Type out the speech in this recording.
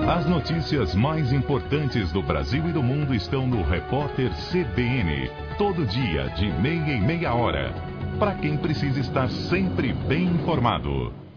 As notícias mais importantes do Brasil e do mundo estão no Repórter CBN. Todo dia, de meia em meia hora. Para quem precisa estar sempre bem informado.